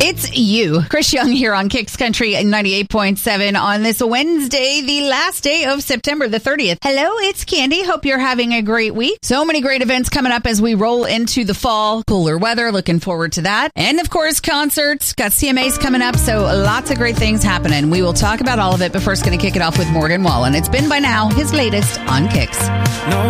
It's you. Chris Young here on Kicks Country 98.7 on this Wednesday, the last day of September the 30th. Hello, it's Candy. Hope you're having a great week. So many great events coming up as we roll into the fall. Cooler weather. Looking forward to that. And of course, concerts. Got CMAs coming up. So lots of great things happening. We will talk about all of it, but first going to kick it off with Morgan Wallen. It's been by now his latest on Kicks. No